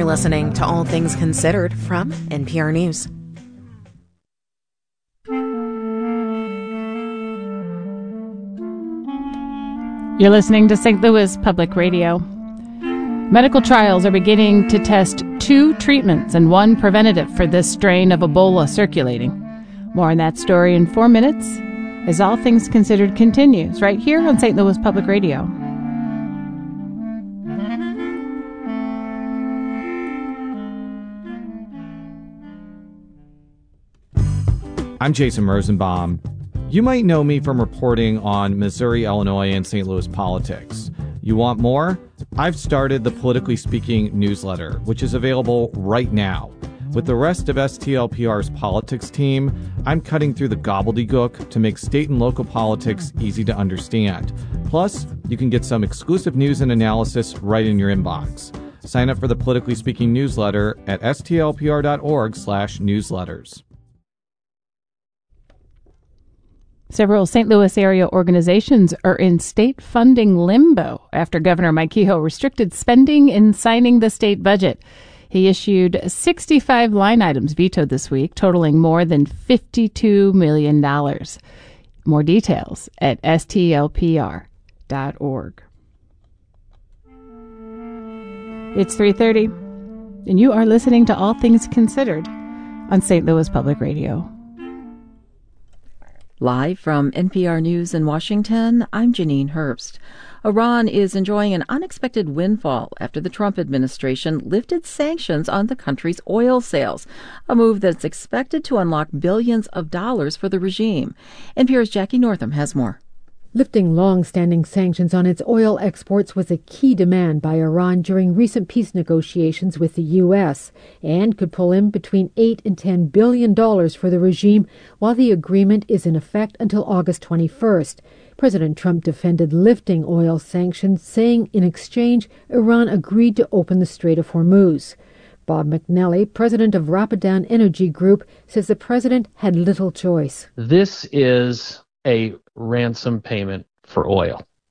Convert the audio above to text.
listening to All Things Considered from NPR News. You're listening to St. Louis Public Radio. Medical trials are beginning to test 2 treatments and 1 preventative for this strain of Ebola circulating. More on that story in 4 minutes as All Things Considered continues right here on St. Louis Public Radio. I'm Jason Rosenbaum. You might know me from reporting on Missouri, Illinois, and St. Louis politics. You want more? I've started the Politically Speaking newsletter, which is available right now. With the rest of STLPR's politics team, I'm cutting through the gobbledygook to make state and local politics easy to understand. Plus, you can get some exclusive news and analysis right in your inbox. Sign up for the Politically Speaking newsletter at stlpr.org/newsletters. Several St. Louis area organizations are in state funding limbo after Governor Mike Kehoe restricted spending in signing the state budget. He issued 65 line items vetoed this week, totaling more than $52 million. More details at stlpr.org. It's 3:30, and you are listening to All Things Considered on St. Louis Public Radio. Live from NPR News in Washington, I'm Janine Herbst. Iran is enjoying an unexpected windfall after the Trump administration lifted sanctions on the country's oil sales, a move that's expected to unlock billions of dollars for the regime. NPR's Jackie Northam has more. Lifting long-standing sanctions on its oil exports was a key demand by Iran during recent peace negotiations with the U.S. and could pull in between $8 and $10 billion for the regime while the agreement is in effect until August 21st. President Trump defended lifting oil sanctions, saying in exchange, Iran agreed to open the Strait of Hormuz. Bob McNally, president of Rapidan Energy Group, says the president had little choice. This is a ransom payment for oil.